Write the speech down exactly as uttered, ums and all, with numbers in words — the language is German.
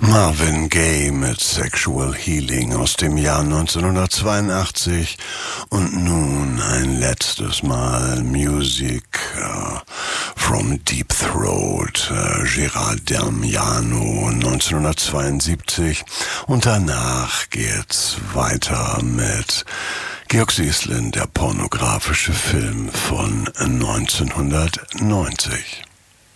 Marvin Gaye mit Sexual Healing aus dem Jahr neunzehnhundertzweiundachtzig und nun ein letztes Mal Music uh, from Deep Throat, uh, Gerard Damiano neunzehnhundertzweiundsiebzig und danach geht's weiter mit Georg Sieslin, der pornografische Film von neunzehnhundertneunzig.